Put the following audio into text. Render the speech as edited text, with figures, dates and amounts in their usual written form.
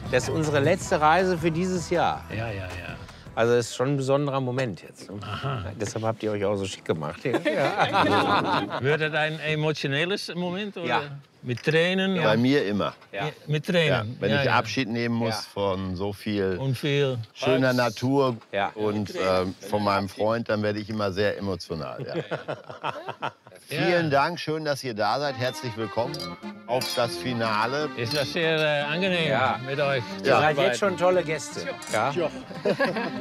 Das ist unsere letzte Reise für dieses Jahr. Ja. Also das ist schon ein besonderer Moment jetzt. Aha. Deshalb habt ihr euch auch so schick gemacht. Ja. Wird das ein emotionelles Moment? Oder? Ja. Mit Tränen? Ja. Bei mir immer. Ja. Mit Ja, Tränen? wenn ich ja. Abschied nehmen muss Ja. von so viel Und viel. schöner Natur Ja. und von meinem Freund, dann werde ich immer sehr emotional. Ja. Vielen Dank, schön, dass ihr da seid. Herzlich willkommen auf das Finale. Es war sehr angenehm Ja. mit euch. Ihr seid jetzt schon tolle Gäste. Ja?